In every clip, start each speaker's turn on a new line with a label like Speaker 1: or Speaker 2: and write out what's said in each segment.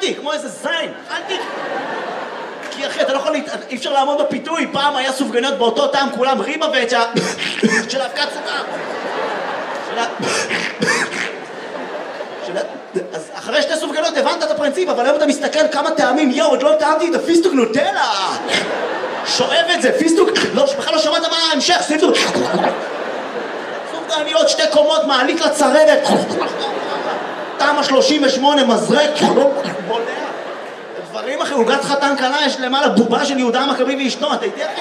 Speaker 1: אכלתי, כמו איזה זין, אכלתי. כי אחי, אתה לא יכול, אי אפשר לעמוד בפיתוי, פעם היה סופגניות באותו טעם, כולם ריבה ואת של אבקת סוכר. אז אחרי שתי סופגניות הבנת את הפרינציפ, אבל היום אתה מסתכל כמה טעמים, יאו, עוד לא טעמתי את הפיסטוק נוטלה. שואב את זה, פיסטוק, בכלל לא שמעת מה ההמשך, פיסטוק. סופגניות, שתי קומות, מעלית לצרדת. תמה 38, מזרק, בולע. דברים אחרי, עוגת חתן קלה, יש למעלה בובה של יהודה המכבי ואשתו, אתה איתי אחי?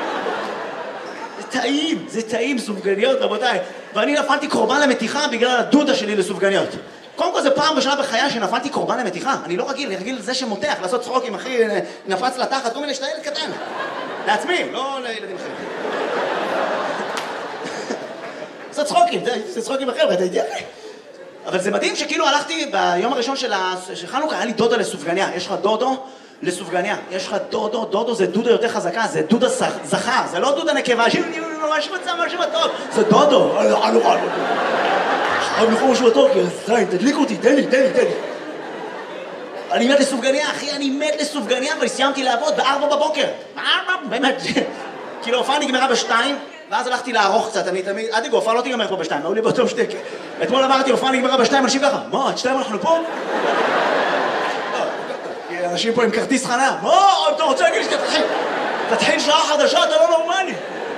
Speaker 1: זה טעים, סופגניות, רבותיי. ואני נפלתי קורבן למתיחה בגלל הדודה שלי לסופגניות. קודם כל זה פעם בשנה בחיי שנפלתי קורבן למתיחה. אני לא רגיל, אני רגיל לזה שמותח, לעשות צחוקים, אחי, נפץ לתחת, כל מיני שאתה ילד קטן. לעצמי, לא לילדים אחרים. לעשות צחוקים, זה צחוקים אחר, אתה איתי אחי? אבל זה מדהים שכאילו הלכתי ביום הראשון של חנוכה, היה לי דודה לסופגניה. יש לך דודו לסופגניה. יש לך דודו זה דודה יותר חזקה, זה דודה זכה, זה לא דודה נקבה, ממש מצא משהו טוב, זה דודו. אבל משהו טוב, זין, תדליק אותי, תן לי. אני מת לסופגניה, אחי, אני מת לסופגניה, אבל סיימתי לעבוד ב4 בבוקר. באמת, כאילו הופעה נגמרה ב2, ואז הלכתי לערוך קצת, אני תמיד, עד יגו, הופעה לא תיגמר פה ב2, היו לי באותו שתק. אתמול אמרתי, הופעה נגמרה ב2, אנשים ככה, מה, עד 2 אנחנו פה? אנשים פה עם כרטיס חנה, מה, אתה רוצה להגיד לי שתתחיל שעה חדשה, אתה לא נורמלי.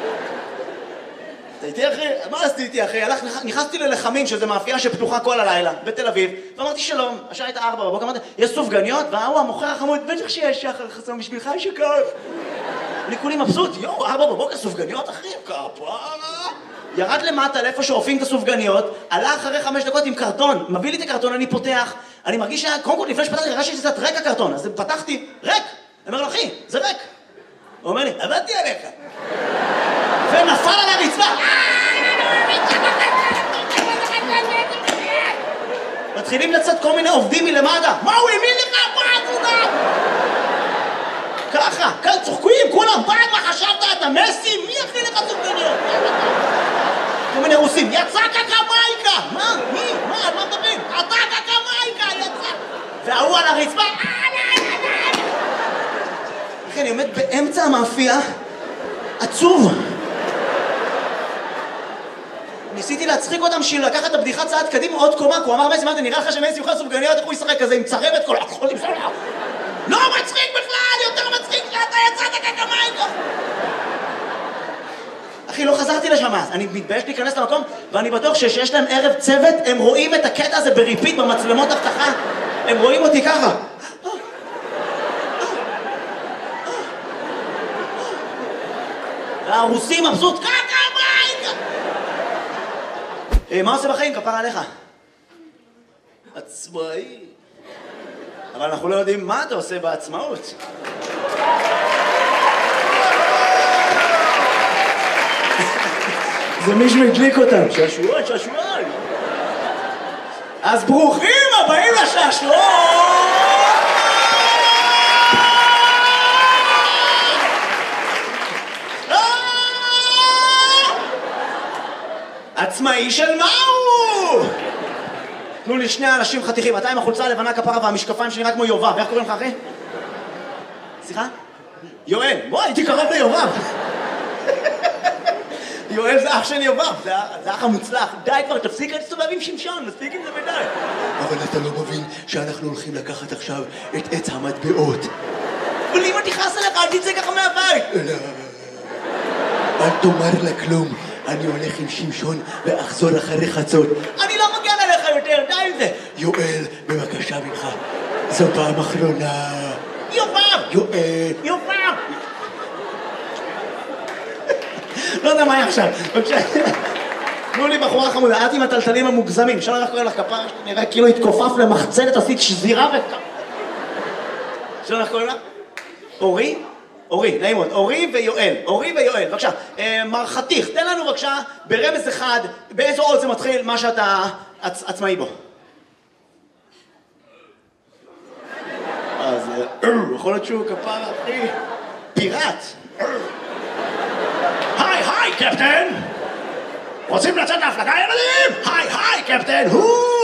Speaker 1: אתה איתי אחי? מה עשיתי איתי אחי? נכנסתי ללחמים, שזה מאפייה שפתוחה כל הלילה, בתל אביב, ואמרתי שלום, השעה הייתה 4 בבוקר, אמרתי, יש סופגניות? והוא המוכר החמוד, בטח שיש שחר חסום בשבילך, שכיף. אני כולי מבסוט, 4 בבוקר סופגניות אחי, כפרה. ירד למטה לאיפה שאופים את הסופגניות, עלה אחרי 5 דקות עם קרטון, מביא לי את הקרטון, אני פותח, אני מרגיש קודם כל לפני שפתחתי, הרגשתי שזה קצת ריק הקרטון, אז פתחתי, ריק. אני אומר לו, אחי, זה ריק. הוא אומר לי, עבדתי עליך. ונפל על הרצפה. מתחילים לצאת כל מיני עובדים מלמטה. מה הוא האמין לך? ככה, כאן צוחקים, כולם, מה חשבת? אתה מסי? מי יכניל לך סופגניות? כל מיני רוסים, יצא קקמייקה! מה? מי? מה? על מה מדברים? אתה קקמייקה! יצא! והוא על הרצפה, אחי, אני עומד באמצע המאפייה, עצוב. ניסיתי להצחיק אותם בשביל לקחת את הבדיחה צעד קדימה עוד קומה, כי הוא אמר מסי, מה, נראה לך שמסי יוכל סופגניות, איך הוא ישחק כזה עם צרבת כל החול עם סולר? לא מצחיק בכלל, יותר מצחיק שאתה יצאת קקמייקה! אחי, לא חזרתי לשם אז, אני מתבייש להיכנס למקום, ואני בטוח שיש להם ערב צוות, הם רואים את הקטע הזה בריפיט במצלמות אבטחה, הם רואים אותי ככה. והרוסים מבסוט, קקמייקה! מה עושה בחיים? כפרה עליך. עצמאי. אבל אנחנו לא יודעים מה אתה עושה בעצמאות. זה מישהו הדליק אותם. שעשועון. אז ברוכים הבאים לשעשועון! עצמאי של מה הוא? תנו לי שני אנשים חתיכים, אתה עם החולצה הלבנה כפרה והמשקפיים שנראה כמו יובב, איך קוראים לך אחי? סליחה? יואל, בוא, הייתי קרוב ליובב. יואל זה אח של יובב, זה אח המוצלח. די כבר, תפסיק להסתובב עם שמשון, מספיק עם זה ודי.
Speaker 2: אבל אתה לא מבין שאנחנו הולכים לקחת עכשיו את עץ המטבעות.
Speaker 1: אבל אם אתה תכעס עליך, אל תצא ככה מהבית.
Speaker 2: אל תאמר לה כלום. אני הולך עם שמשון ואחזור אחרי חצות.
Speaker 1: אני לא מגן עליך יותר, די עם זה.
Speaker 2: יואל, בבקשה ממך. זו פעם אחרונה.
Speaker 1: יובב!
Speaker 2: יואל.
Speaker 1: לא יודע מה היה עכשיו. בבקשה. תנו לי בחורה חמודה, את עם הטלטלים המוגזמים. אפשר לך קורא לך כפרה, נראה כאילו התכופף למחצלת, עשית שזירה אפשר לך קוראים לה? אורי, נעים מאוד, אורי ויואל, בבקשה. מר חתיך, תן לנו בבקשה ברמז אחד, באיזו עוד זה מתחיל מה שאתה עצמאי בו. אז יכול להיות שהוא כפרה, אחי, פיראט. היי, קפטן! רוצים לצאת להפלגה, ילדים? היי, קפטן!